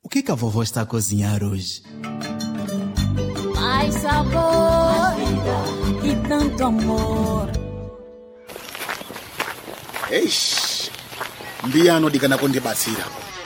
O que a vovó está a cozinhar hoje? Mais sabor e tanto amor. Eish, Mbia anodikana kundibatsira.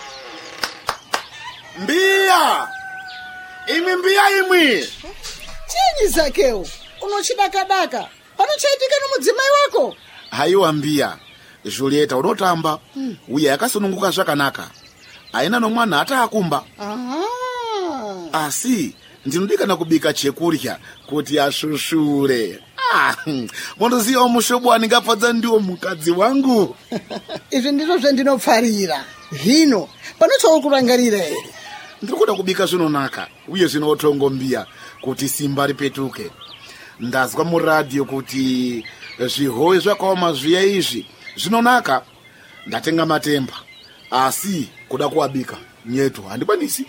Mbia! Imwi! Chinyi Zakeu, unochidakadaka. Panochaitika nomudzimai wako? Haiwa Mbia, Julieta unotamba. Uya yakasununguka zvakanaka. Aina nomwana hata akumba. Aha. Asi, ndinodikana kubika chekurya kuti ashushure. Mondoziva mushobo aningafadza ndiwo mukadzi wangu. Izvi ndizvo zvandinopfarira. Hino, panotsvawo kurangarira here. Ndikuda kubika zvinonaka, uye zvinotongo Mbia, kuti simba ripetuke. Ndazwa muradio kuti zvihowe zvakaoma zviya izvi zvinonaka. Ndatenga matemba, asi kuda kuabika nyeto handikwanisi.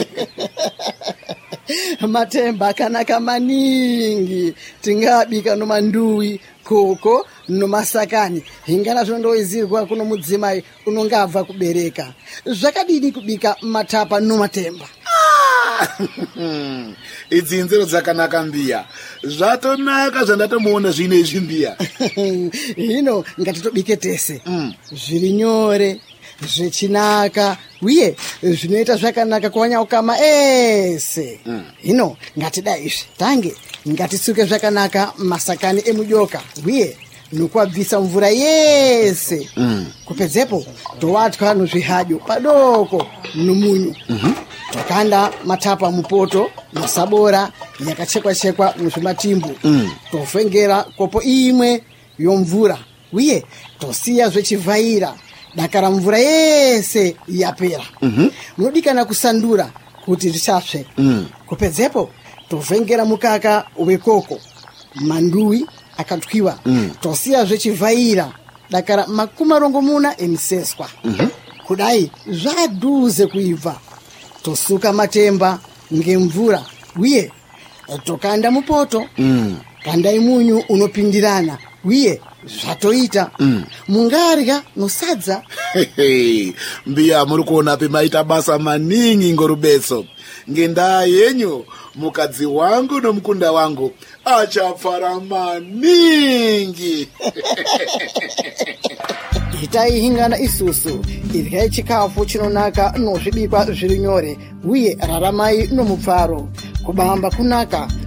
Matemba akanaka maningi. Tingabika nomanduwi, koko, nomasakani. Hingana zvondoizirwa kuno mudzimai unongabva kubereka. Zvakadini kubika matapa nomatemba? Idzinzero dzakanaka Mbia. Zvatonaka zvandatomuona zvine izvi Mbia. Hino ngatitobike tese. Zviri nyore, zvechinaka, uye zvinoita zvakanaka kuwanyaukama ese. Hino ngatida izvi. Tange ngatisuke zvakanaka masakani emujoka, uye nokuabvisa mvura yese. Kupedzepo towatwa nozvihadyo padoko nomunyu. Tokanda matapa mupoto masabora yakachekwa muzvimatimbu. Tovhengera kopo imwe yomvura, uye tosiya zvechivhaira dakara mvura yese yapera. Munodikana kusandura kuti zvisapsve. Kupedzepo tovhengera mukaka wekoko, manduwi akatwiwa. Tosiya zvechivhaira dakara 40 emiseswa. Kudai zvadhuze kuibva. Tosuka matemba ngemvura, uye tokanda mupoto. Kandai munyu unopindirana, uye zvatoita. Mungarya nosadza. Mbia muri kuona pemaita basa maningi ngorubetso. Ngendaa yenyu mukadzi wangu nomukunda wangu achapfara maningi. Itai hingana isusu, iryai chikafu chinonaka nozvibikwa zviri nyore, uye raramai nomupfaro. Kubamba kunaka